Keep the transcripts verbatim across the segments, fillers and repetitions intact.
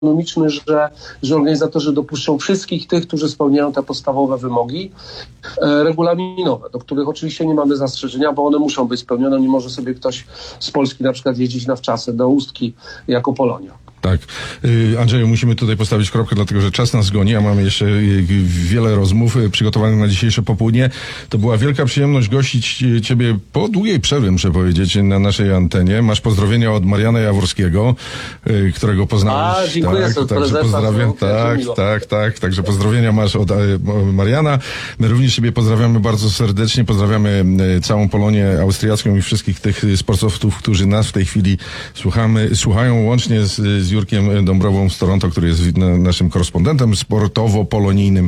ekonomiczny, że, że organizatorzy dopuszczą wszystkich tych, którzy spełniają te podstawowe wymogi e, regulaminowe, do których oczywiście nie mamy zastrzeżenia, bo one muszą być spełnione. Nie może sobie ktoś z Polski na przykład jeździć na wczasy do Ustki jako Polonia. Tak. Andrzeju, musimy tutaj postawić kropkę, dlatego że czas nas goni, a mamy jeszcze wiele rozmów przygotowanych na dzisiejsze popołudnie. To była wielka przyjemność gościć Ciebie po długiej przerwie, muszę powiedzieć, na naszej antenie. Masz pozdrowienia od Mariana Jaworskiego, którego poznałeś. A, dziękuję tak, sobie. Także pozdrawiam. Tak, tak, tak. Także pozdrowienia masz od Mariana. My również Ciebie pozdrawiamy bardzo serdecznie. Pozdrawiamy całą Polonię austriacką i wszystkich tych sportowców, którzy nas w tej chwili słuchamy, słuchają łącznie z, z Jurkiem Dąbrową z Toronto, który jest naszym korespondentem sportowo-polonijnym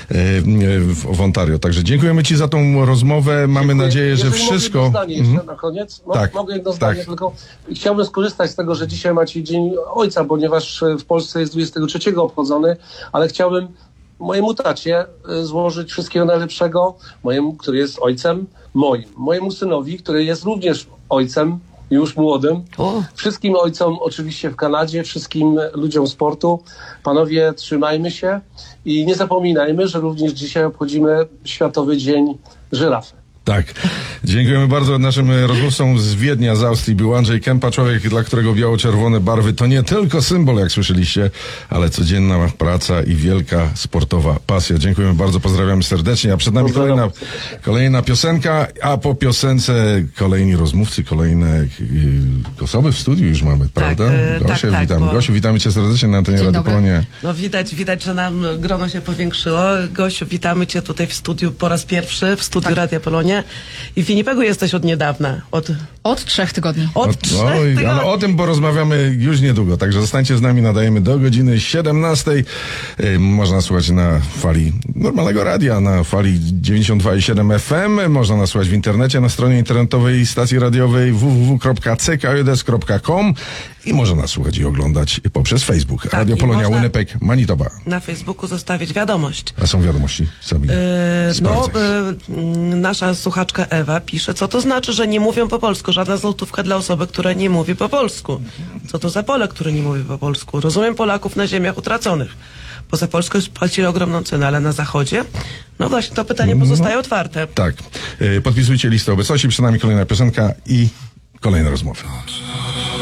w, w Ontario. Także dziękujemy Ci za tą rozmowę. Mamy Dziękuję. nadzieję, że Jeżeli wszystko... Mogę jedno zdanie jeszcze mhm. na koniec? Mo- tak, mogę jedno zdanie, tak. tylko chciałbym skorzystać z tego, że dzisiaj macie Dzień Ojca, ponieważ w Polsce jest dwudziestego trzeciego obchodzony, ale chciałbym mojemu tacie złożyć wszystkiego najlepszego, mojemu, który jest ojcem moim, mojemu synowi, który jest również ojcem, już młodym. O. Wszystkim ojcom oczywiście w Kanadzie, wszystkim ludziom sportu. Panowie, trzymajmy się i nie zapominajmy, że również dzisiaj obchodzimy Światowy Dzień Żyrafy. Tak. Dziękujemy bardzo naszym rozmówcom z Wiednia, z Austrii. Był Andrzej Kępa, człowiek, dla którego biało-czerwone barwy to nie tylko symbol, jak słyszeliście, ale codzienna praca i wielka sportowa pasja. Dziękujemy bardzo, pozdrawiamy serdecznie. A przed nami kolejna, kolejna piosenka, a po piosence kolejni rozmówcy, kolejne y, osoby w studiu już mamy, prawda? Tak, Gosiu, tak, tak, witamy. bo... Gosiu, witamy Cię serdecznie na antenie Radio Polonia. No widać, widać, że nam grono się powiększyło. Gosiu, witamy Cię tutaj w studiu po raz pierwszy, w studiu tak. Radia Polonia. I w Winnipegu jesteś od niedawna. Od, od trzech tygodni. Od, od trzech oj, tygodni. Ale o tym porozmawiamy już niedługo. Także zostańcie z nami, nadajemy do godziny siedemnastej. Yy, można słuchać na fali normalnego radia, na fali dziewięćdziesiąt dwa i siedem F M. Można nas słuchać w internecie, na stronie internetowej stacji radiowej w w w kropka c k j d s kropka com i można nas słuchać i oglądać poprzez Facebook. Tak, Radio Polonia Winnipeg, Manitoba. Na Facebooku zostawić wiadomość. A są wiadomości? Sami yy, no, yy, nasza słuchaczka Ewa pisze, co to znaczy, że nie mówią po polsku. Żadna złotówka dla osoby, która nie mówi po polsku. Co to za Polak, który nie mówi po polsku? Rozumiem Polaków na ziemiach utraconych. Poza Polską płacili ogromną cenę, ale na zachodzie? No właśnie, to pytanie pozostaje no, otwarte. Tak. Yy, podpisujcie listę obecności, przed nami kolejna piosenka i kolejne rozmowy.